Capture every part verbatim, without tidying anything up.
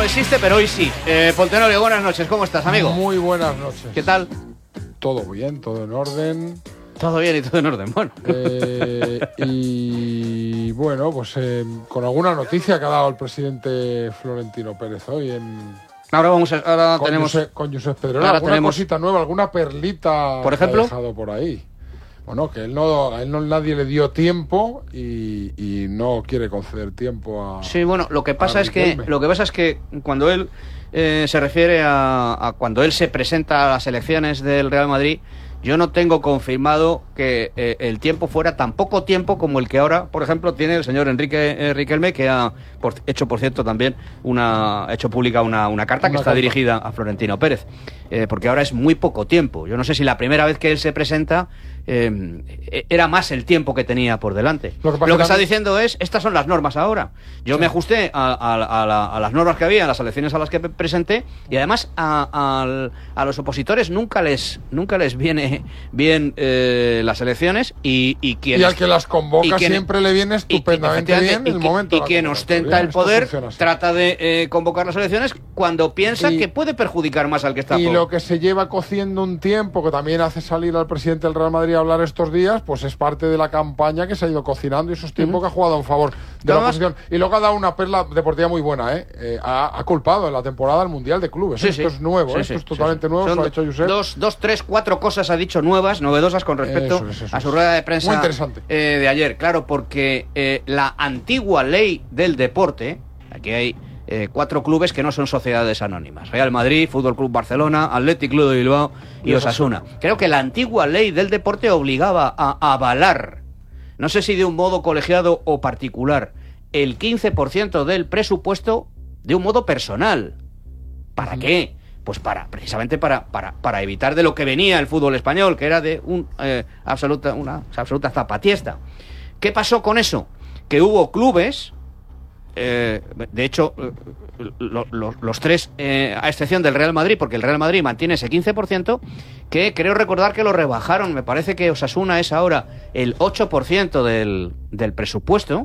existe, pero hoy sí. Eh, Poltenorio, buenas noches, ¿cómo estás, amigo? Muy buenas noches. ¿Qué tal? Todo bien, todo en orden. Todo bien y todo en orden, bueno. Eh, y bueno, pues eh, con alguna noticia que ha dado el presidente Florentino Pérez hoy en... Ahora vamos a, ahora con tenemos... Josep, con Josep Pedrero. Ahora ¿Alguna tenemos... cosita nueva, alguna perlita por ejemplo, que ha dejado por ahí? Bueno, que él no, a él no nadie le dio tiempo y, y no quiere conceder tiempo a... Sí, bueno, lo que pasa es que lo que pasa es que cuando él eh, se refiere a, a cuando él se presenta a las elecciones del Real Madrid, yo no tengo confirmado que eh, el tiempo fuera tan poco tiempo como el que ahora, por ejemplo, tiene el señor Enrique eh, Riquelme, que ha por, hecho, por cierto, también una hecho pública una, una carta una que está carta. dirigida a Florentino Pérez, eh, porque ahora es muy poco tiempo. Yo no sé si la primera vez que él se presenta eh, era más el tiempo que tenía por delante. Lo que, Lo que también... está diciendo es, estas son las normas ahora. Yo sí. me ajusté a, a, a, la, a las normas que había en las elecciones a las que me presenté y además a, a, a los opositores nunca les, nunca les viene bien eh, las elecciones y, y quien y al que las convoca quien, siempre le viene estupendamente y, bien y, el momento y quien ostenta el poder trata de eh, convocar las elecciones cuando piensa y, que puede perjudicar más al que está y por... lo que se lleva cociendo un tiempo, que también hace salir al presidente del Real Madrid a hablar estos días, pues es parte de la campaña que se ha ido cocinando y esos tiempos uh-huh. que ha jugado en favor de la oposición. Y luego ha dado una perla deportiva muy buena, ¿eh? eh ha, ha culpado en la temporada al Mundial de Clubes. Sí, esto sí. es nuevo, sí, ¿eh? sí, esto es sí, totalmente sí. nuevo, Son lo ha dicho Josep. Dos, dos, tres, cuatro cosas ha dicho nuevas, novedosas con respecto eso es, eso a su rueda de prensa muy interesante. Eh, de ayer. Claro, porque eh, la antigua ley del deporte, aquí hay eh, cuatro clubes que no son sociedades anónimas: Real Madrid, Fútbol Club Barcelona, Athletic Club de Bilbao y, y Osasuna. Creo que la antigua ley del deporte obligaba a avalar, no sé si de un modo colegiado o particular, el quince por ciento del presupuesto de un modo personal. ¿Para uh-huh. qué? Pues para, precisamente para, para, para evitar de lo que venía el fútbol español, que era de un, eh, absoluta, una absoluta zapatiesta. ¿Qué pasó con eso? Que hubo clubes, eh, de hecho, lo, lo, los tres, eh, a excepción del Real Madrid, porque el Real Madrid mantiene ese quince por ciento, que creo recordar que lo rebajaron. Me parece que Osasuna es ahora el ocho por ciento del, del presupuesto.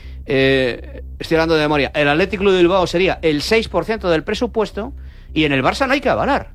Eh, estoy hablando de memoria. El Athletic Club de Bilbao sería el seis por ciento del presupuesto. Y en el Barça no hay que avalar.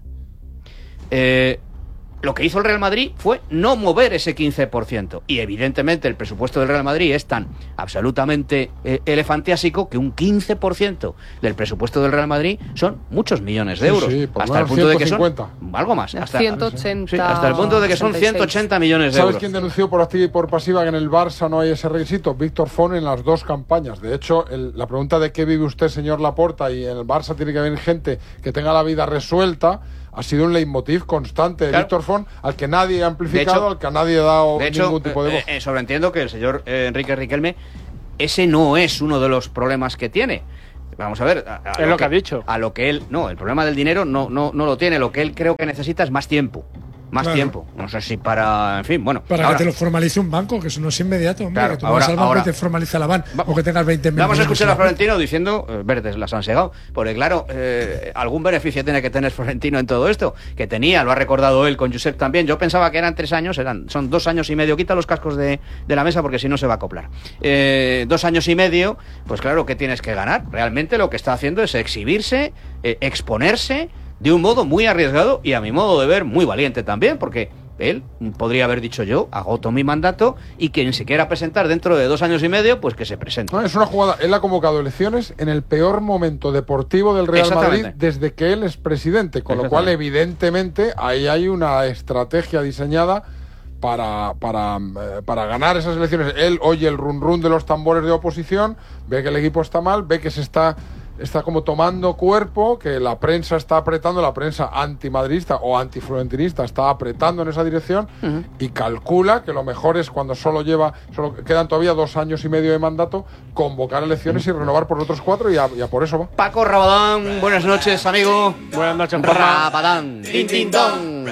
Eh, lo que hizo el Real Madrid fue no mover ese quince por ciento. Y evidentemente el presupuesto del Real Madrid es tan absolutamente eh, elefantiásico que un quince por ciento del presupuesto del Real Madrid son muchos millones de euros. Sí, sí, hasta el punto ciento cincuenta. De que son algo más. Hasta, ciento ochenta, sí, hasta el punto de que son ciento ochenta millones de ¿Sabes euros. quién denunció por activa y por pasiva que en el Barça no hay ese requisito? Víctor Font en las dos campañas. De hecho, el, la pregunta de qué vive usted, señor Laporta, y en el Barça tiene que haber gente que tenga la vida resuelta, ha sido un leitmotiv constante de claro. Víctor Font, al que nadie ha amplificado, hecho, al que a nadie ha dado de hecho, ningún tipo de voz. Eh, eh, sobreentiendo que el señor eh, Enrique Riquelme, ese no es uno de los problemas que tiene. Vamos a ver. A, a es lo, lo que, que ha dicho. A lo que él. No, el problema del dinero no, no, no lo tiene. Lo que él creo que necesita es más tiempo. Más claro. tiempo. No sé si para. En fin, bueno. Para ahora, que te lo formalice un banco, que eso no es inmediato, hombre. Claro, que tú ahora, vas al banco ahora, y te formaliza la van. Va, o que tengas veinte mil. Vamos a escuchar a Florentino diciendo. Eh, verdes las han segado. Porque, claro, eh, algún beneficio tiene que tener Florentino en todo esto. Que tenía, lo ha recordado él con Josep también. Yo pensaba que eran tres años, eran son dos años y medio. Quita los cascos de, de la mesa porque si no se va a acoplar. Eh, dos años y medio, pues claro, ¿qué tienes que ganar? Realmente lo que está haciendo es exhibirse, eh, exponerse de un modo muy arriesgado y a mi modo de ver muy valiente también, porque él podría haber dicho: yo agoto mi mandato y quien se quiera presentar dentro de dos años y medio, pues que se presente. No, es una jugada. Él ha convocado elecciones en el peor momento deportivo del Real Madrid desde que él es presidente, con lo cual evidentemente ahí hay una estrategia diseñada para, para, eh, para ganar esas elecciones. Él oye el run run de los tambores de oposición, ve que el equipo está mal, ve que se está está como tomando cuerpo, que la prensa está apretando, la prensa antimadridista o antiflorentinista está apretando en esa dirección, uh-huh. y calcula que lo mejor es, cuando solo lleva, solo quedan todavía dos años y medio de mandato, convocar elecciones uh-huh. y renovar por otros cuatro, y a, y a por eso va. Paco Rabadán, buenas noches, amigo. Buenas noches, Rabadán. Tin, tin, don.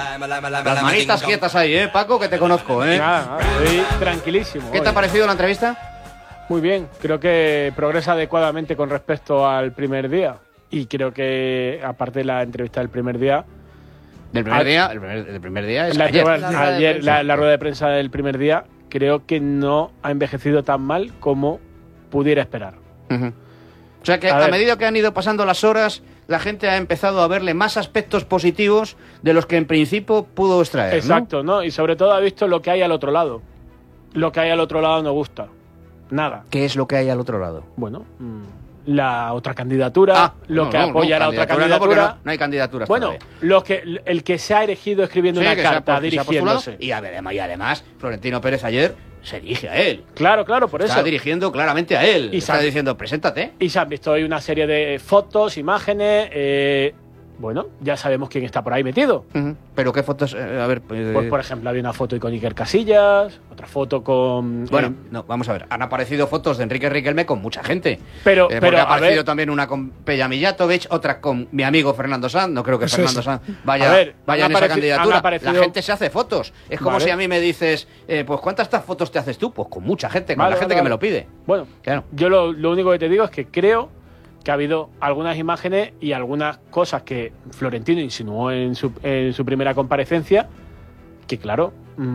Las manitas quietas ahí, ¿eh, Paco? Que te conozco, ¿eh? Nada, estoy tranquilísimo. ¿Qué hoy. te ha parecido la entrevista? Muy bien, creo que progresa adecuadamente con respecto al primer día. Y creo que, aparte de la entrevista del primer día... ¿Del primer al, día? El primer, el primer día es la, ayer. La, ayer la, la rueda de prensa del primer día, creo que no ha envejecido tan mal como pudiera esperar. Uh-huh. O sea que a, a medida que han ido pasando las horas, la gente ha empezado a verle más aspectos positivos de los que en principio pudo extraer. Exacto, ¿no? ¿no? Y sobre todo ha visto lo que hay al otro lado. Lo que hay al otro lado no gusta. Nada. ¿Qué es lo que hay al otro lado? Bueno, la otra candidatura, ah, lo no, que no, apoya no, la otra candidatura. No, no, no hay candidaturas bueno, todavía. Los que, el que se ha elegido escribiendo sí, una carta, dirigiéndose. Y además, y además, Florentino Pérez ayer se dirige a él. Claro, claro, por eso. Está dirigiendo claramente a él. Y está se, diciendo, preséntate. Y se han visto hoy una serie de fotos, imágenes. Eh, bueno, ya sabemos quién está por ahí metido. Uh-huh. ¿Pero qué fotos? Eh, a ver. Eh, pues, por ejemplo, había una foto con Iker Casillas, otra foto con... Bueno, eh, no, vamos a ver. Han aparecido fotos de Enrique Riquelme con mucha gente. Pero, eh, pero ha aparecido ver, también una con Peja Mijatovic, otra con mi amigo Fernando Sanz. No creo que Eso Fernando es. Sanz vaya, ver, vaya en esa candidatura. Aparecido... La gente se hace fotos. Es como vale. si a mí me dices, eh, pues ¿cuántas estas fotos te haces tú? Pues con mucha gente, con vale, la gente vale, que vale. me lo pide. Bueno, claro. yo lo, lo único que te digo es que creo que ha habido algunas imágenes y algunas cosas que Florentino insinuó en su, en su primera comparecencia, que claro,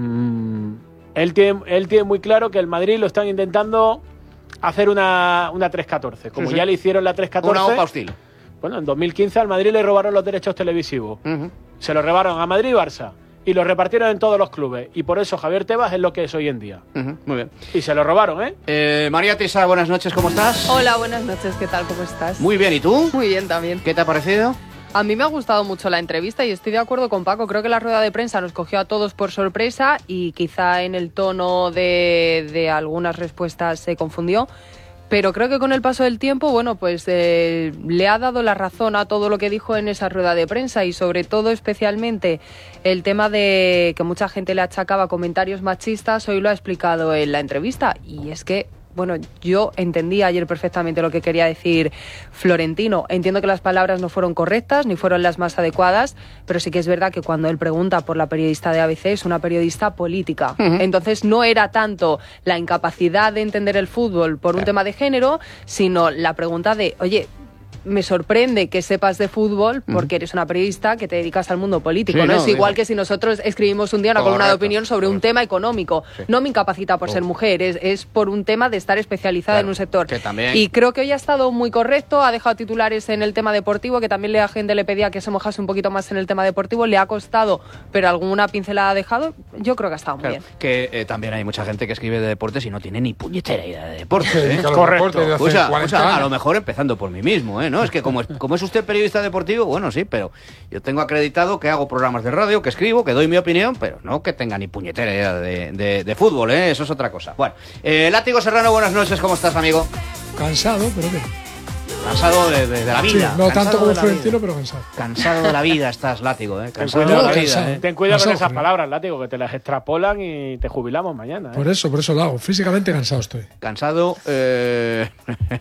mmm, él, tiene, él tiene muy claro que el Madrid lo están intentando hacer una, una tres catorce, como sí, sí. ya le hicieron la tres catorce. Una OPA hostil. Bueno, en dos mil quince al Madrid le robaron los derechos televisivos. Uh-huh. Se los robaron a Madrid y Barça. Y lo repartieron en todos los clubes. Y por eso Javier Tebas es lo que es hoy en día. Uh-huh, muy bien. Y se lo robaron, ¿eh? eh María Teresa, buenas noches, ¿cómo estás? Hola, buenas noches, ¿qué tal? ¿Cómo estás? Muy bien, ¿y tú? Muy bien también. ¿Qué te ha parecido? A mí me ha gustado mucho la entrevista y estoy de acuerdo con Paco. Creo que la rueda de prensa nos cogió a todos por sorpresa y quizá en el tono de, de algunas respuestas se confundió. Pero creo que con el paso del tiempo, bueno, pues eh, le ha dado la razón a todo lo que dijo en esa rueda de prensa y sobre todo especialmente el tema de que mucha gente le achacaba comentarios machistas, hoy lo ha explicado en la entrevista y es que, bueno, yo entendí ayer perfectamente lo que quería decir Florentino. Entiendo que las palabras no fueron correctas ni fueron las más adecuadas, pero sí que es verdad que cuando él pregunta por la periodista de A B C es una periodista política. Uh-huh. Entonces no era tanto la incapacidad de entender el fútbol por un claro. tema de género, sino la pregunta de, oye, me sorprende que sepas de fútbol porque eres una periodista que te dedicas al mundo político. Sí, no, no es igual que si nosotros escribimos un día una columna de opinión sobre correcto. un tema económico. Sí. No me incapacita por oh. ser mujer, es, es por un tema de estar especializada claro, en un sector. Que también... Y creo que hoy ha estado muy correcto, ha dejado titulares en el tema deportivo, que también la gente le pedía que se mojase un poquito más en el tema deportivo, le ha costado, pero alguna pincelada ha dejado. Yo creo que ha estado claro, muy bien. Que eh, también hay mucha gente que escribe de deportes y no tiene ni puñetera idea de deportes. Sí, ¿eh? Correcto. O sea, o sea, a lo mejor empezando por mí mismo, ¿eh? ¿No? Es que como es, como es usted periodista deportivo, bueno, sí, pero yo tengo acreditado que hago programas de radio, que escribo, que doy mi opinión, pero no que tenga ni puñetera idea de, de, de fútbol, ¿eh? Eso es otra cosa. Bueno, eh, Látigo Serrano, buenas noches, ¿cómo estás, amigo? Cansado, pero bien. Cansado de, de, de la vida. Sí, no tanto como Florentino, pero cansado. Cansado de la vida estás, Látigo, ¿eh? Cansado ten de la vida, vida, ¿eh? Ten cuidado con esas palabras, Látigo, que te las extrapolan y te jubilamos mañana, ¿eh? Por eso, por eso lo hago. Físicamente cansado estoy. Cansado eh...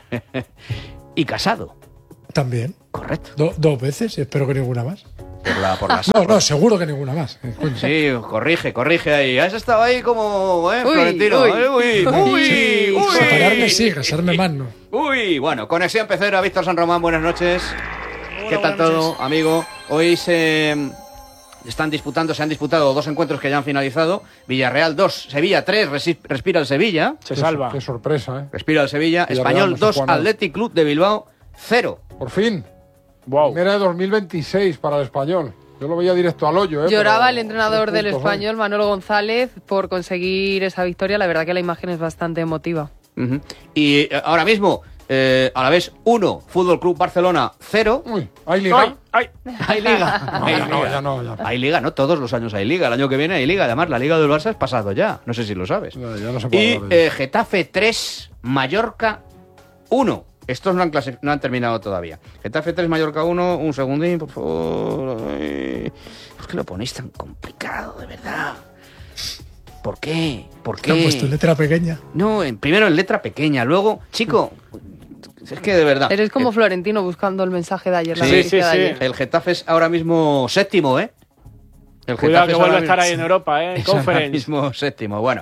y casado. También. Correcto. Do, dos veces y espero que ninguna más. Por la, por las, no, no, seguro que ninguna más. Sí, corrige, corrige ahí. Has estado ahí como, ¿eh, uy, Florentino? Uy, uy, uy. Sí, uy. Separarme sí, casarme más no. Uy, bueno, conexión pecera, Víctor San Román, buenas noches. Hola, ¿Qué tal buenas todo, noches. amigo? Hoy se están disputando, se han disputado dos encuentros que ya han finalizado. Villarreal dos, Sevilla tres, respira el Sevilla. Se salva. Qué sorpresa, ¿eh? Respira el Sevilla. Villarreal Español dos, Athletic Club de Bilbao cero. Por fin. Wow. Primera de dos mil veintiséis para el Español. Yo lo veía directo al hoyo, ¿eh? Lloraba Pero el entrenador del Español, hoy. Manolo González, por conseguir esa victoria. La verdad que la imagen es bastante emotiva. Uh-huh. Y eh, ahora mismo, eh, a la vez, uno, Fútbol Club Barcelona cero. Uy, ¿hay liga? Ay, ay. Hay liga. No, hay ya, liga. no, ya no, ya no. Hay liga, ¿no? Todos los años hay liga. El año que viene hay liga. Además, la liga del Barça es pasado ya. No sé si lo sabes. Ya, ya no se puede y hablar de eh, Getafe tres, Mallorca uno. Estos no han, clasi- no han terminado todavía. Getafe tres, Mallorca uno. Un segundín, por favor. Ay, ¿por qué lo ponéis tan complicado, de verdad? ¿Por qué? ¿Por qué? ¿Te han puesto en letra pequeña? No, en, primero en letra pequeña. Luego, chico, es que de verdad. Eres como eh, Florentino buscando el mensaje de ayer. La Sí, noticia sí, de sí. ayer. El Getafe es ahora mismo séptimo, ¿eh? El Cuidado Getafe que es vuelve a ahora estar ahí mismo- en Europa, ¿eh? En es ahora Conference. mismo séptimo. Bueno.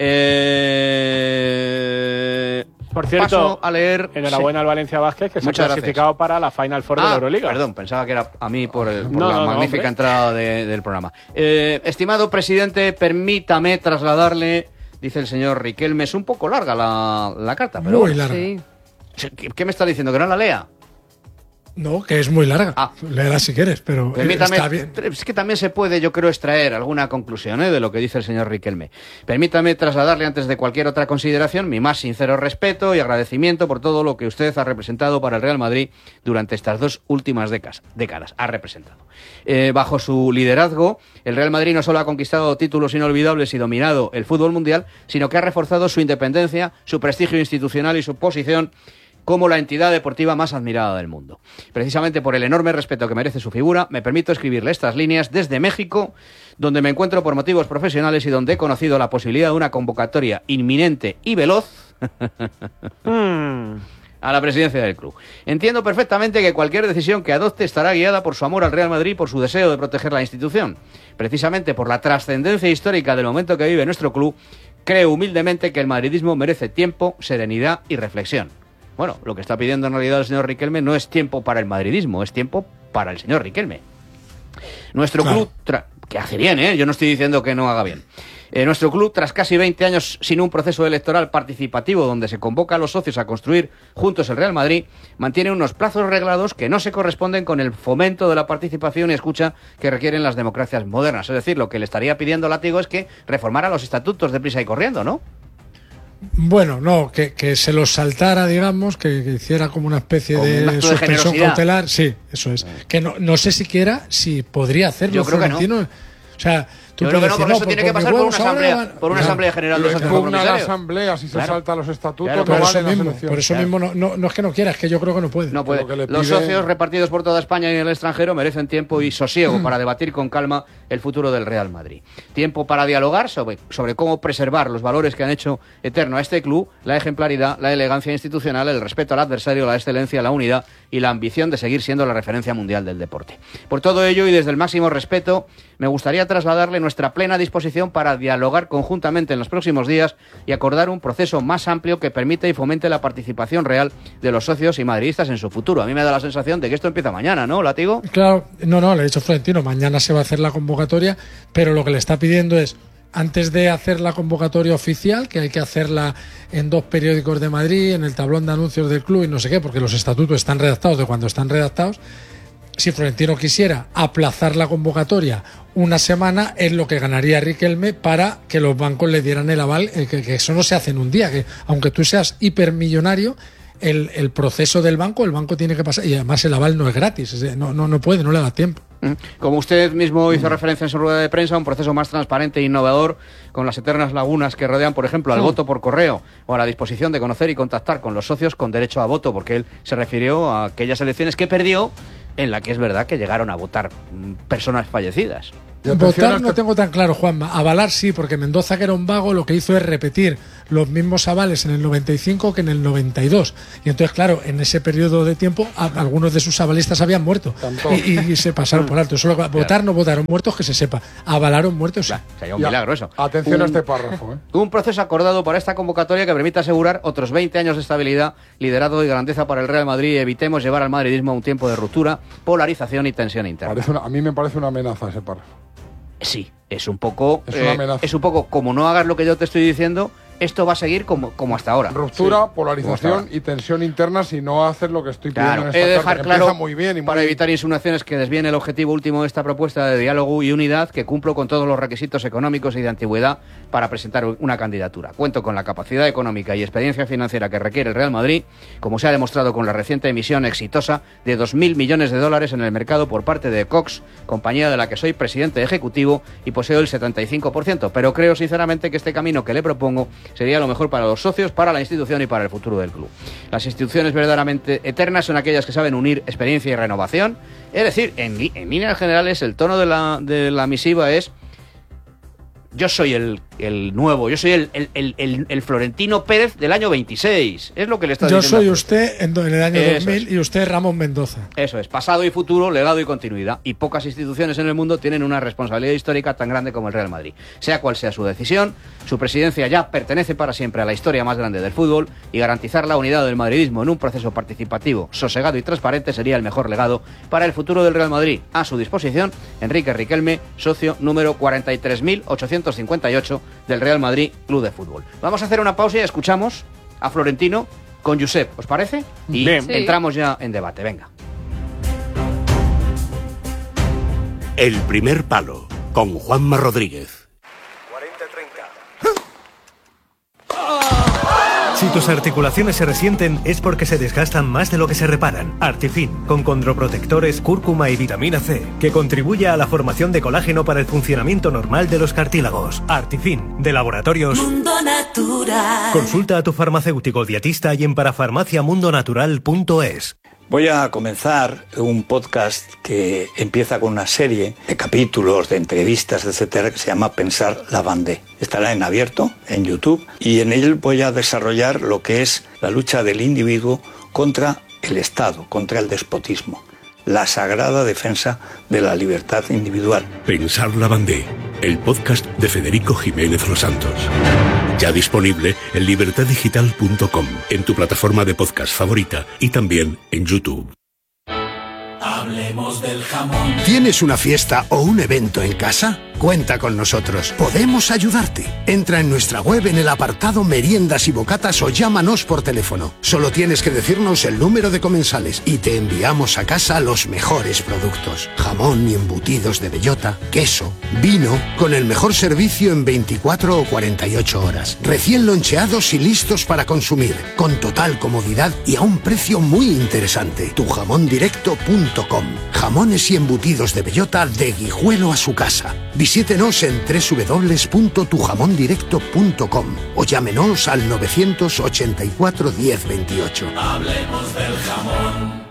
Eh... Por cierto, paso a leer. enhorabuena Sí. al Valencia Vázquez, que se Muchas ha clasificado para la Final Four Ah, de la Euroliga. Perdón, pensaba que era a mí por, el, por No, la no, no, magnífica hombre. entrada de- del programa. Eh, estimado presidente, permítame trasladarle, dice el señor Riquelme, es un poco larga la, la carta, pero Muy bueno. larga. Sí. ¿Qué me está diciendo? ¿Que no la lea? No, que es muy larga. Ah. Léela si quieres, pero Permítame, está bien. Es que también se puede, yo creo, extraer alguna conclusión ¿eh? de lo que dice el señor Riquelme. Permítame trasladarle, antes de cualquier otra consideración, mi más sincero respeto y agradecimiento por todo lo que usted ha representado para el Real Madrid durante estas dos últimas décadas. décadas ha representado. Eh, bajo su liderazgo, el Real Madrid no solo ha conquistado títulos inolvidables y dominado el fútbol mundial, sino que ha reforzado su independencia, su prestigio institucional y su posición como la entidad deportiva más admirada del mundo. Precisamente por el enorme respeto que merece su figura, me permito escribirle estas líneas desde México, donde me encuentro por motivos profesionales y donde he conocido la posibilidad de una convocatoria inminente y veloz a la presidencia del club. Entiendo perfectamente que cualquier decisión que adopte estará guiada por su amor al Real Madrid y por su deseo de proteger la institución. Precisamente por la trascendencia histórica del momento que vive nuestro club, creo humildemente que el madridismo merece tiempo, serenidad y reflexión. Bueno, lo que está pidiendo en realidad el señor Riquelme no es tiempo para el madridismo, es tiempo para el señor Riquelme. Nuestro claro. club, tra- que hace bien, ¿eh? Yo no estoy diciendo que no haga bien. Eh, nuestro club, tras casi veinte años sin un proceso electoral participativo donde se convoca a los socios a construir juntos el Real Madrid, mantiene unos plazos reglados que no se corresponden con el fomento de la participación y escucha que requieren las democracias modernas. Es decir, lo que le estaría pidiendo Látigo es que reformara los estatutos deprisa y corriendo, ¿no? Bueno, no, que, que se los saltara, digamos, que, que hiciera como una especie como de una suspensión de cautelar. Sí, eso es. Que no, no sé siquiera si podría hacerlo. Yo creo Florentino. Que no. O sea, tú Yo creo que no, porque no, eso tiene que pasar por una asamblea, van... por una no, asamblea general de los socios comisarios. La asamblea, si se claro. salta los estatutos, claro, no por, vale eso mismo, por eso claro. mismo, no, no, no es que no quiera, es que yo creo que no puede. No puede. Pide... Los socios repartidos por toda España y en el extranjero merecen tiempo y sosiego mm. para debatir con calma el futuro del Real Madrid. Tiempo para dialogar sobre, sobre cómo preservar los valores que han hecho eterno a este club, la ejemplaridad, la elegancia institucional, el respeto al adversario, la excelencia, la unidad y la ambición de seguir siendo la referencia mundial del deporte. Por todo ello y desde el máximo respeto, me gustaría trasladarle nuestra plena disposición para dialogar conjuntamente en los próximos días y acordar un proceso más amplio que permita y fomente la participación real de los socios y madridistas en su futuro. A mí me da la sensación de que esto empieza mañana, ¿no, Látigo? Claro, no, no, le he dicho Florentino, mañana se va a hacer la convocatoria, pero lo que le está pidiendo es, antes de hacer la convocatoria oficial, que hay que hacerla en dos periódicos de Madrid, en el tablón de anuncios del club y no sé qué, porque los estatutos están redactados de cuando están redactados, si Florentino quisiera aplazar la convocatoria una semana, es lo que ganaría Riquelme para que los bancos le dieran el aval, eh, que, que eso no se hace en un día, que aunque tú seas hipermillonario, el, el proceso del banco, el banco tiene que pasar, y además el aval no es gratis, es, no, no, no puede, no le da tiempo. Como usted mismo hizo referencia en su rueda de prensa, un proceso más transparente e innovador, con las eternas lagunas que rodean, por ejemplo, al sí. voto por correo o a la disposición de conocer y contactar con los socios con derecho a voto, porque él se refirió a aquellas elecciones que perdió, en la que es verdad que llegaron a votar personas fallecidas. Votar no tengo tan claro, Juanma. Avalar sí, porque Mendoza, que era un vago, lo que hizo es repetir los mismos avales en el noventa y cinco que en el noventa y dos. Y entonces, claro, en ese periodo de tiempo, a, algunos de sus avalistas habían muerto. Y, y, y se pasaron por alto. Solo votar claro. no votaron muertos, que se sepa. Avalaron muertos, sí. Claro, sería un milagro eso. Atención un, a este párrafo. ¿eh? Un proceso acordado para esta convocatoria que permita asegurar otros veinte años de estabilidad, liderazgo y grandeza para el Real Madrid y evitemos llevar al madridismo a un tiempo de ruptura, polarización y tensión interna. Parece una, a mí me parece una amenaza ese párrafo. Sí, es un poco es, una eh, es un poco como no hagas lo que yo te estoy diciendo, esto va a seguir como, como hasta ahora. Ruptura, sí. polarización y tensión interna si no haces lo que estoy pidiendo claro, en esta he de dejar carta, claro, muy bien y muy para evitar insinuaciones, que desvíen el objetivo último de esta propuesta de diálogo y unidad, que cumplo con todos los requisitos económicos y de antigüedad para presentar una candidatura. Cuento con la capacidad económica y experiencia financiera que requiere el Real Madrid, como se ha demostrado con la reciente emisión exitosa de dos mil millones de dólares en el mercado por parte de Cox, compañía de la que soy presidente ejecutivo y poseo el setenta y cinco por ciento. Pero creo sinceramente que este camino que le propongo sería lo mejor para los socios, para la institución y para el futuro del club. Las instituciones verdaderamente eternas son aquellas que saben unir experiencia y renovación. Es decir, en, en líneas generales, el tono de la, de la misiva es: yo soy el, el nuevo, yo soy el, el, el, el, el Florentino Pérez del año veintiséis. Es lo que le está yo diciendo. Yo soy usted en, en el año Eso dos mil es. Y usted Ramón Mendoza. Eso es, pasado y futuro, legado y continuidad. Y pocas instituciones en el mundo tienen una responsabilidad histórica tan grande como el Real Madrid. Sea cual sea su decisión, su presidencia ya pertenece para siempre a la historia más grande del fútbol, y garantizar la unidad del madridismo en un proceso participativo, sosegado y transparente sería el mejor legado para el futuro del Real Madrid. A su disposición, Enrique Riquelme, socio número cuarenta y tres mil ochocientos cincuenta y ocho del Real Madrid Club de Fútbol. Vamos a hacer una pausa y escuchamos a Florentino con Josep, ¿os parece? Y Bien. Sí. entramos ya en debate, venga. El primer palo, con Juanma Rodríguez. Si tus articulaciones se resienten es porque se desgastan más de lo que se reparan. Artifin, con condroprotectores, cúrcuma y vitamina C, que contribuye a la formación de colágeno para el funcionamiento normal de los cartílagos. Artifin, de Laboratorios Mundo Natural. Consulta a tu farmacéutico dietista y en parafarmacia mundo natural punto es. Voy a comenzar un podcast que empieza con una serie de capítulos, de entrevistas, etcétera, que se llama Pensar la Bandé. Estará en abierto, en YouTube, y en él voy a desarrollar lo que es la lucha del individuo contra el Estado, contra el despotismo, la sagrada defensa de la libertad individual. Pensar la Bandé, el podcast de Federico Jiménez Los Santos. Ya disponible en libertad digital punto com, en tu plataforma de podcast favorita y también en YouTube. Hablemos del jamón. ¿Tienes una fiesta o un evento en casa? Cuenta con nosotros. Podemos ayudarte. Entra en nuestra web en el apartado Meriendas y Bocatas o llámanos por teléfono. Solo tienes que decirnos el número de comensales y te enviamos a casa los mejores productos. Jamón y embutidos de bellota, queso, vino, con el mejor servicio en veinticuatro o cuarenta y ocho horas. Recién loncheados y listos para consumir, con total comodidad y a un precio muy interesante. tu jamón directo punto com. Jamones y embutidos de bellota de Guijuelo a su casa. Visítenos en doble u doble u doble u punto tu jamón directo punto com o llámenos al novecientos ochenta y cuatro diez veintiocho. Hablemos del jamón.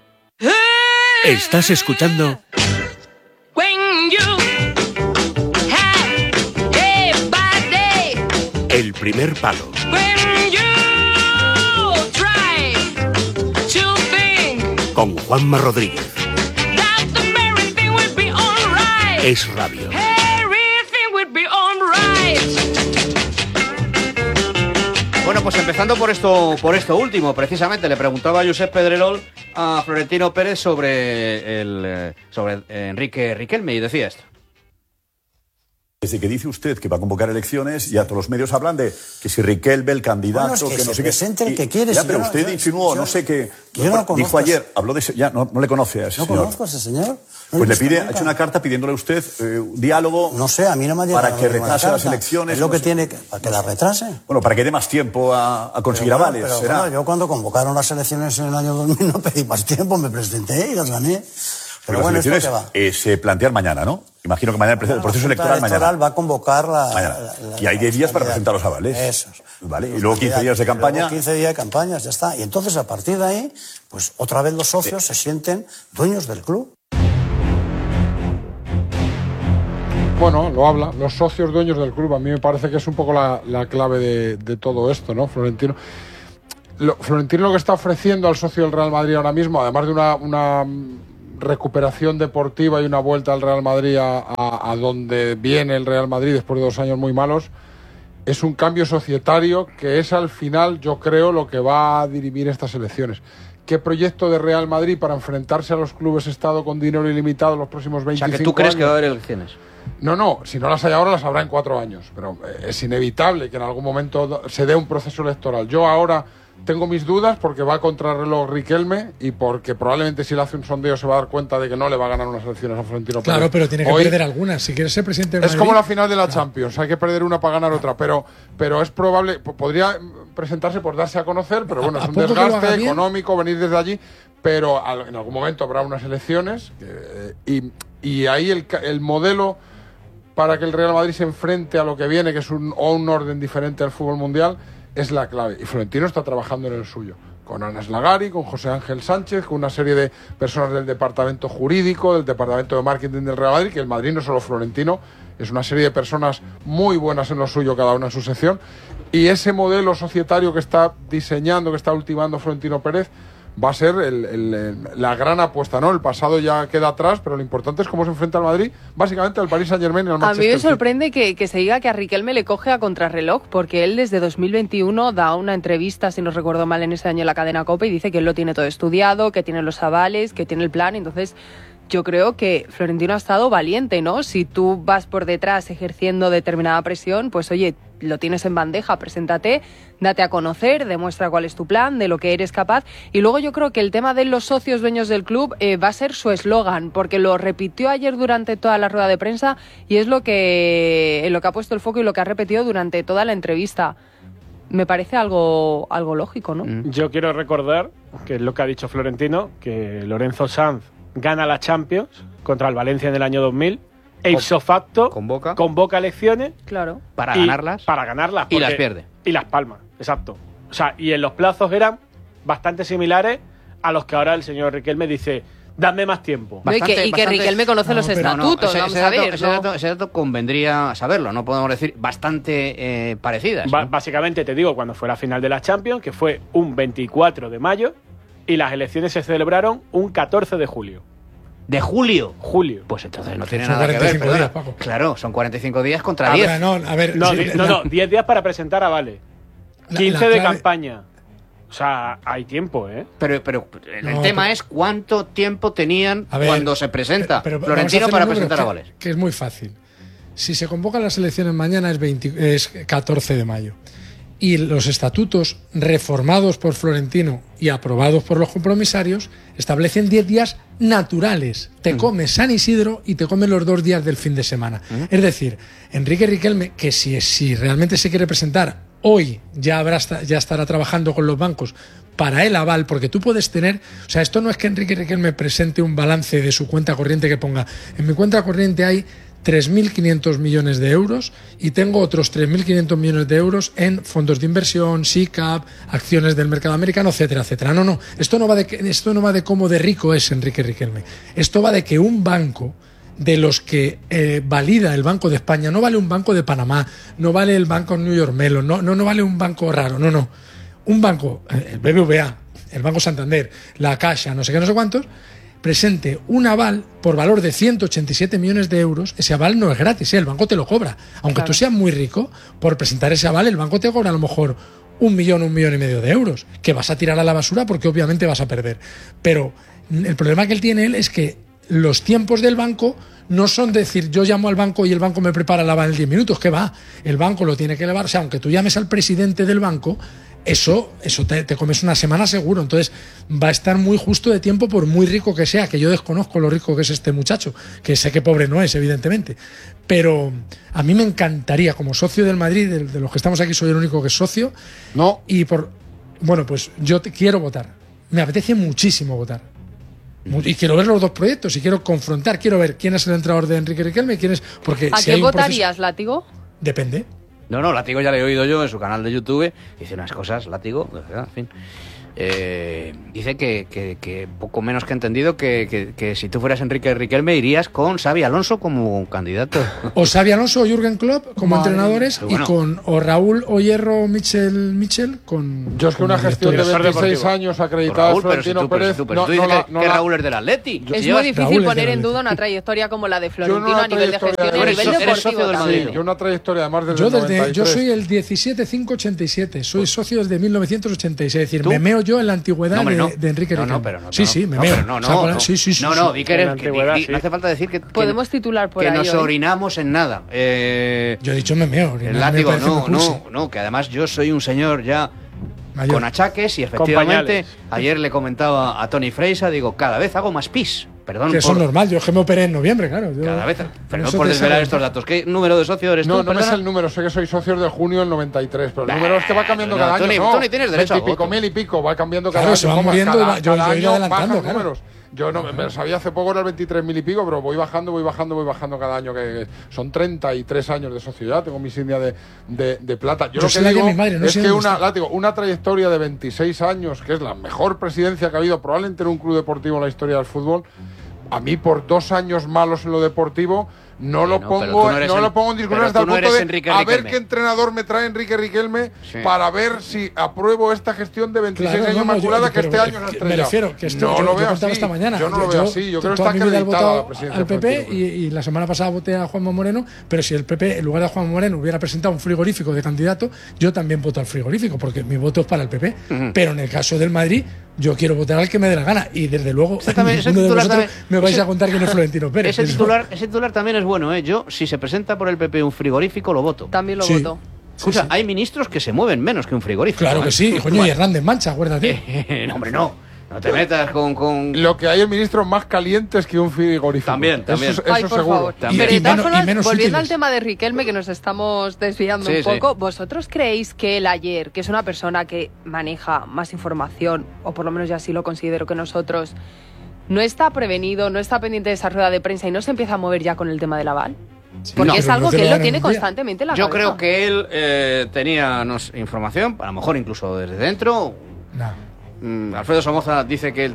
Estás escuchando When you have a bad day. El primer palo, When you try to think con Juanma Rodríguez. that everything will be alright. Es Radio. Everything will be alright. Bueno, pues empezando por esto, por esto último, precisamente le preguntaba a Josep Pedrerol a Florentino Pérez sobre el eh, sobre Enrique Riquelme y decía esto. Desde que dice usted que va a convocar elecciones, ya todos los medios hablan de que si Riquelme, el candidato, Bueno, es que que no se sé presente qué. el que quiere, Ya, si pero yo no- usted yo- insinuó, yo- no sé qué. yo no conozco dijo a ayer, ese- habló de ese, ya no, no le conoce a ese No señor. conozco a ese señor. No Pues lo he le visto pide, ha nunca. hecho una carta pidiéndole a usted eh, un diálogo. No sé, a mí no me ha llegado para que ninguna retrase las carta. elecciones. Es lo no que sé. tiene que, para que la retrase. Bueno, para que dé más tiempo a, a conseguir Pero bueno, avales. pero será. bueno, yo cuando convocaron las elecciones en el año dos mil no pedí más tiempo, me presenté y las gané. Pero Pero bueno, las ¿esto elecciones qué va? eh, se plantean mañana, ¿no? Imagino que mañana el, el proceso La Junta electoral mañana. va a convocar la... Mañana. la- la- Y hay diez los días para candidatos. presentar los avales. Eso. Vale, y Los luego quince días de candidatos. campaña. Luego quince días de campañas, ya está. Y entonces, a partir de ahí, pues otra vez los socios se sienten dueños del club. Bueno, lo habla, los socios dueños del club. A mí me parece que es un poco la, la clave de, de todo esto, ¿no? Florentino. Lo, Florentino lo que está ofreciendo al socio del Real Madrid ahora mismo, además de una, una recuperación deportiva y una vuelta al Real Madrid a, a, a donde viene el Real Madrid después de dos años muy malos, es un cambio societario que es al final, yo creo, lo que va a dirimir estas elecciones. ¿Qué proyecto de Real Madrid para enfrentarse a los clubes Estado con dinero ilimitado los próximos O veinticinco sea, años? que tú crees que va a haber elecciones. No, no, si no las hay ahora, las habrá en cuatro años. Pero eh, es inevitable que en algún momento do- se dé un proceso electoral. Yo ahora tengo mis dudas porque va a contrarreloj Riquelme y porque probablemente si le hace un sondeo se va a dar cuenta de que no le va a ganar unas elecciones a Florentino Pérez. Claro, pero tiene que Hoy perder algunas. Si quieres ser presidente del es Madrid, como la final de la Champions, hay que perder una para ganar otra. Pero, pero es probable, po- podría presentarse por darse a conocer, pero bueno, ¿A- es a un poco que lo haga desgaste bien? económico venir desde allí. Pero al- en algún momento habrá unas elecciones eh, y, y ahí el, ca- el modelo para que el Real Madrid se enfrente a lo que viene, que es un, o un orden diferente al fútbol mundial, es la clave. Y Florentino está trabajando en el suyo. Con Ana Slagari, con José Ángel Sánchez, con una serie de personas del departamento jurídico, del departamento de marketing del Real Madrid, que el Madrid no es solo Florentino, es una serie de personas muy buenas en lo suyo, cada una en su sección. Y ese modelo societario que está diseñando, que está ultimando Florentino Pérez, va a ser el, el, el, la gran apuesta, ¿no? El pasado ya queda atrás, pero lo importante es cómo se enfrenta al Madrid, básicamente al Paris Saint-Germain y al A Manchester mí me City. sorprende que, que se diga que a Riquelme le coge a contrarreloj, porque él desde dos mil veintiuno da una entrevista, si no recuerdo mal, en ese año en la cadena COPE y dice que él lo tiene todo estudiado, que tiene los avales, que tiene el plan. Entonces, yo creo que Florentino ha estado valiente, ¿no? Si tú vas por detrás ejerciendo determinada presión, pues oye, lo tienes en bandeja, preséntate, date a conocer, demuestra cuál es tu plan, de lo que eres capaz. Y luego yo creo que el tema de los socios dueños del club eh, va a ser su eslogan, porque lo repitió ayer durante toda la rueda de prensa y es lo que, en lo que ha puesto el foco y lo que ha repetido durante toda la entrevista. Me parece algo, algo lógico, ¿no? Yo quiero recordar, que es lo que ha dicho Florentino, que Lorenzo Sanz gana la Champions contra el Valencia en el año dos mil, e ipso facto convoca, convoca elecciones claro. para ganarlas. Para ganarlas. Y las pierde. Y las palma, exacto. O sea, y en los plazos eran bastante similares a los que ahora el señor Riquelme dice, dame más tiempo. Bastante, y que, y que Riquelme conoce no, los estatutos, no, ese, vamos ese dato, a ver. Ese, ¿no? dato, ese dato convendría saberlo, no podemos decir bastante eh, parecidas. Ba- ¿no? Básicamente te digo, cuando fue la final de la Champions, que fue un veinticuatro de mayo, y las elecciones se celebraron un catorce de julio. ¿De julio? Julio. Pues entonces no tiene Son nada que ver. cuarenta y cinco días, perdona. Paco. Claro, son cuarenta y cinco días contra A diez. ver, no, a ver, No, sí, di- no, la- no, diez días para presentar a Vale. La- quince la de clave- campaña. O sea, hay tiempo, ¿eh? Pero, pero el No, tema pero- es cuánto tiempo tenían A ver, cuando se presenta pero- pero Florentino vamos a para hacer un presentar a número Vales. que, que es muy fácil. Si se convocan las elecciones mañana es, veinte, es catorce de mayo. Y los estatutos reformados por Florentino y aprobados por los compromisarios establecen diez días naturales. Te comes San Isidro y te comes los dos días del fin de semana. Mm. Es decir, Enrique Riquelme, que si, si realmente se quiere presentar hoy, ya, habrá, ya estará trabajando con los bancos para el aval, porque tú puedes tener, o sea, esto no es que Enrique Riquelme presente un balance de su cuenta corriente que ponga, en mi cuenta corriente hay tres mil quinientos millones de euros y tengo otros tres mil quinientos millones de euros en fondos de inversión, S I C A P, acciones del mercado americano, etcétera, etcétera. No, no, esto no va de, esto no va de cómo de rico es Enrique Riquelme. Esto va de que un banco de los que eh, valida el Banco de España, no vale un banco de Panamá, no vale el banco New York Mellon, no, no, no vale un banco raro, no, no. Un banco, el B B V A, el Banco Santander, la Caixa, no sé qué, no sé cuántos, presente un aval por valor de ciento ochenta y siete millones de euros, ese aval no es gratis, ¿eh? El banco te lo cobra. Aunque claro. tú seas muy rico, por presentar ese aval, el banco te cobra a lo mejor un millón, un millón y medio de euros, que vas a tirar a la basura porque obviamente vas a perder. Pero el problema que él tiene él es que los tiempos del banco no son decir yo llamo al banco y el banco me prepara el aval en diez minutos, que va, el banco lo tiene que elevar, o sea, aunque tú llames al presidente del banco, eso, eso te, te comes una semana seguro. Entonces va a estar muy justo de tiempo por muy rico que sea, que yo desconozco lo rico que es este muchacho, que sé que pobre no es, evidentemente, pero a mí me encantaría, como socio del Madrid, de, de los que estamos aquí soy el único que es socio, no, y por bueno, pues yo te, quiero votar, me apetece muchísimo votar. Y quiero ver los dos proyectos y quiero confrontar, quiero ver quién es el entrenador de Enrique Riquelme y quién es, porque ¿A si qué hay un votarías, proceso, Látigo? depende. No, no, Látigo ya le he oído yo en su canal de YouTube. Dice unas cosas, Látigo, de verdad, en fin. Eh, dice que, que, que poco menos que entendido que, que, que si tú fueras Enrique Riquelme irías con Xabi Alonso como candidato. O Xabi Alonso o Jürgen Klopp como Madre. entrenadores Bueno. y con o Raúl o Hierro Michel Michel con. Yo es que una como gestión de directores. veintiséis años acreditada Raúl, a pero si Florentino tú, pero si Pérez. tú, pero no, si tú dices no la- que, no que la- Raúl es del Atleti. Es Llevas- muy difícil Raúl es poner del en duda Atleti. una trayectoria como la de Yo Florentino una a nivel de trayectoria gestión y a de- nivel Eres deportivo socio del también. Madrid. Yo una trayectoria además desde Yo, el desde, noventa y yo tres. soy el diecisiete cinco ochenta y siete, soy socio desde mil novecientos ochenta y seis, es decir, ¿Tú? me meo yo en la antigüedad No, hombre, de, no. de Enrique No, Riquelme. no, pero no, sí, no, sí, me no, meo. pero no, O sea, no, con- no. sí, sí, sí, No, sí. no, di que En eres- la que- antigüedad, di- sí. no hace falta decir que, que- Podemos titular por que ahí nos hoy. orinamos en nada. Eh, Yo he dicho me meo. el me Látigo, parece no, muy cursi. no, no, que además yo soy un señor ya Mayor. con achaques y efectivamente pañales. ayer le comentaba a Tony Freisa, digo, cada vez hago más pis. Perdón Que eso por... es normal, yo es que me operé en noviembre, claro. yo- Cada vez, pero no eso por te desvelar sabe. estos datos. ¿Qué número de socio eres No, tú? no me sé perdona? el número, sé que soy socio del junio del noventa y tres, pero el Bah, número es que va cambiando no, cada Tony, año. No, Tony, tienes derecho veinte a y pico, voto. mil y pico, va cambiando cada Claro, año. se van Como muriendo cada, y va- yo- cada yo iré año adelantando, bajan claro. números. Yo no me sabía hace poco era el veintitrés mil y pico, pero voy bajando, voy bajando, voy bajando cada año. Que, que son treinta y tres años de sociedad, tengo mi insignia de, de, de plata. Yo, Yo lo soy que la de digo mi madre, no es sé que dónde una, está. látigo, una trayectoria de veintiséis años, que es la mejor presidencia que ha habido probablemente en un club deportivo en la historia del fútbol, a mí por dos años malos en lo deportivo no lo no, pongo no eres no el, lo pongo en discusión hasta el no punto de Enrique a ver Riquelme. qué entrenador me trae Enrique Riquelme sí. para ver si apruebo esta gestión de veintiséis Claro, años no, no, inmaculada yo- que pero este año se ha me estrellado. refiero que esto no yo, lo yo veo contaba así. esta mañana. Yo no lo veo así. Yo creo que toda está mi vida he acreditada la votado presidencia al P P Florentino y, y la semana pasada voté a Juanma Moreno, pero si el P P en lugar de a Juanma Moreno hubiera presentado un frigorífico de candidato, yo también voto al frigorífico porque mi voto es para el P P. Uh-huh. Pero en el caso del Madrid, yo quiero votar al que me dé la gana y desde luego también, ninguno de vosotros también, me vais ese, a contar quién es Florentino Pérez. Ese titular, ese titular también es bueno, ¿eh? Yo, si se presenta por el P P un frigorífico, lo voto. También lo sí. voto. Escucha, sí, sí. hay ministros que se mueven menos que un frigorífico. Claro que ¿eh? sí, coño, y Hernández Mancha, acuérdate. no, hombre, no. No te metas con, con... Lo que hay en ministros más calientes que un frigorífico. También, también. Eso, Ay, eso por seguro. favor. También. Pero de todas menos, formas, menos volviendo útiles. al tema de Riquelme, que nos estamos desviando sí, un poco, sí. ¿vosotros creéis que él ayer, que es una persona que maneja más información, o por lo menos yo así lo considero que nosotros, no está prevenido, no está pendiente de esa rueda de prensa y no se empieza a mover ya con el tema del aval? Sí, Porque no, es pero algo no te que lo él lo dan en tiene un día. constantemente en la Yo cabeza. creo que él eh, tenía no sé, información, a lo mejor incluso desde dentro. No. Mm, Alfredo Somoza dice que él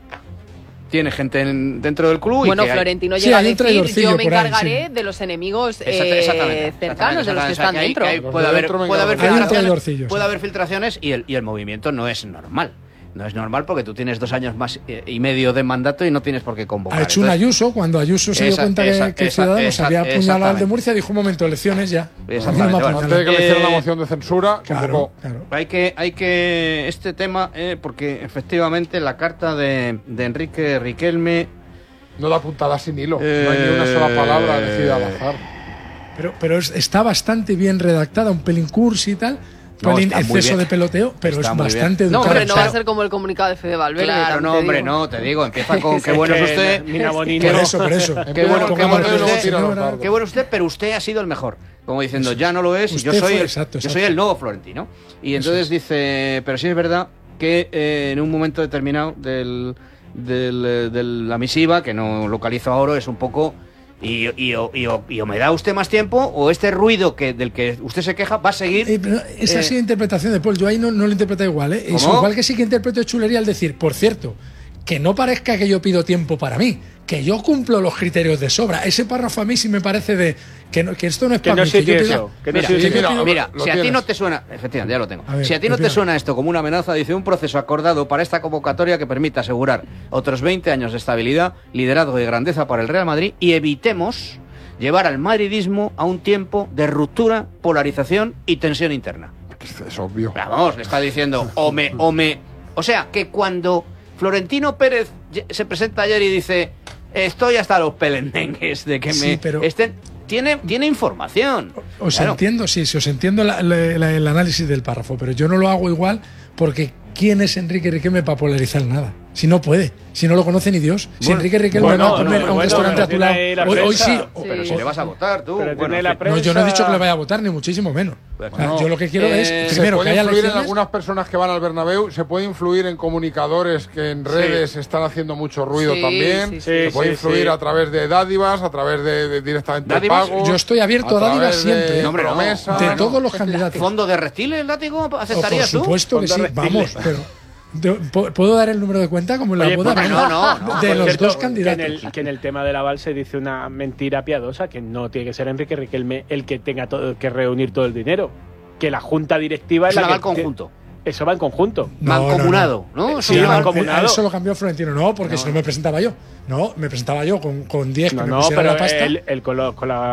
tiene gente en- dentro del club. Bueno, y que hay- Florentino Sí, llega hay a un decir, traidorcillo yo me por ahí, encargaré sí. de los enemigos Exacta- eh, exactamente, cercanos, de los que exactamente, están o sea, hay- dentro. hay- Los puede de haber, dentro me puede haber encargan. Hay un filtraciones, traidorcillo, puede sí. haber filtraciones y el, y el movimiento no es normal. No es normal porque tú tienes dos años más eh, y medio de mandato y no tienes por qué convocar. Ha hecho un Entonces, Ayuso, cuando Ayuso se dio Esa- cuenta que- esa- que, esa- Ciudadanos esa- había apuñalado al de exactamente. Murcia, dijo un momento, elecciones ya. Exactamente, A mí no me bueno. apañan. Antes de que le hicieran Eh, la moción de censura, Claro, convocó. claro. Hay que, hay que este tema, eh, porque efectivamente la carta de, de Enrique Riquelme. No da puntada sin hilo. Eh, No hay ni una sola palabra decida al azar. Pero, pero es- está bastante bien redactada, un pelín cursi y tal, No, pelín está muy exceso bien. de peloteo, pero Está es muy bastante bien. No, educada. hombre, no O sea, va a ser como el comunicado de Fede Valverde. Claro, también no, te hombre, digo. no, te digo, empieza con qué bueno es que usted. Mina Bonino. Qué Por eso, por eso. Qué bueno, qué Pongamos bueno es la usted, tira los señora. dardos. qué bueno usted, pero usted ha sido el mejor. Como diciendo, Eso. ya no lo es, y yo Usted soy, fue- el, exacto, yo soy exacto. el nuevo Florentino. Y entonces dice, pero sí es verdad que eh, en un momento determinado del, del, eh, de la misiva, que no localizo ahora, es un poco... Y, y, o- y, o- y o me da usted más tiempo, o este ruido que del que usted se queja va a seguir. Eh, pero esa eh, ha sido interpretación de Paul. Yo ahí no, no lo interpreto igual, ¿eh? Es ¿Cómo? igual que sí que interpreto chulería al decir, por cierto, que no parezca que yo pido tiempo para mí, que yo cumplo los criterios de sobra. Ese párrafo a mí sí me parece de que, no- que esto no es Que para no mí. se que yo dice pido- eso, que no Mira, se dice sí, eso. mira, Mira, lo si a ti tienes. no te suena, efectivamente, ya lo tengo. A ver, si a ti no te opina. suena esto como una amenaza, dice un proceso acordado para esta convocatoria que permita asegurar otros veinte años de estabilidad, liderazgo y grandeza para el Real Madrid y evitemos llevar al madridismo a un tiempo de ruptura, polarización y tensión interna. Es obvio. Vamos, le está diciendo, o me, o me. O sea, que cuando Florentino Pérez ye- se presenta ayer y dice, estoy hasta los pelendengues de que Sí, me pero- estén. Tiene, tiene información. Os Claro. entiendo, sí, sí, os entiendo la- la- la- el análisis del párrafo, pero yo no lo hago igual porque ¿quién es Enrique Riquelme para polarizar nada? Si no puede, si no lo conoce ni Dios. Si Bueno, Enrique Riquelme bueno, va a comer no, a un bueno, restaurante pero a tu tiene lado, ahí la hoy, hoy sí. prensa. o- Pero Sí. si le vas a votar tú. Pero bueno, tiene en la fin. prensa. No, yo no he dicho que le vaya a votar, ni muchísimo menos. O sea, No. yo lo que quiero Eh, es, se Se primero, que puede haya influir en elecciones. algunas personas que van al Bernabéu, se puede influir en comunicadores que en redes están haciendo mucho ruido Sí, también, sí, sí. se Sí, puede sí, influir sí. a través de dádivas, a través de, de directamente ¿Dádivas? pagos. Yo estoy abierto a dádivas través de siempre, ¿eh? No, hombre, no. promesas. De todos los candidatos. ¿Fondo de reptiles, látigo? O por ¿Aceptarías tú? supuesto que sí, Fondo reptiles. vamos, pero de- ¿pu- ¿puedo dar el número de cuenta como en la Oye, boda? pues no, no, no. De Por los cierto, dos que en, candidatos. el, que en el tema del aval se dice una mentira piadosa, que no tiene que ser Enrique Riquelme el que tenga todo, que reunir todo el dinero. Que la junta directiva es Eso la va que al conjunto. Eso va en conjunto. No, no, Mancomunado, ¿no? Sí, Se llama- mancomunado. Eso lo cambió Florentino, no, porque No, si no no. me presentaba yo. No, me presentaba yo con, con diez No, que me no, pusieran pero la pasta. él, él con, lo- con la